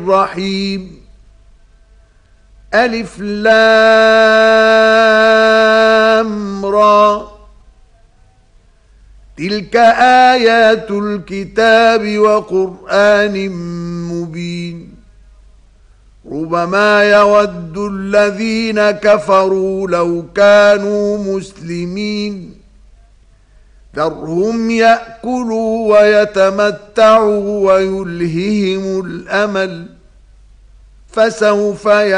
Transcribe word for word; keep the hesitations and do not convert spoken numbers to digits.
الرحيم. ألف لام را، تلك آيات الكتاب وقرآن مبين. ربما يود الذين كفروا لو كانوا مسلمين، ذرهم يأكلوا ويتمتعوا ويلههم الأمل، فسوف يعلمون.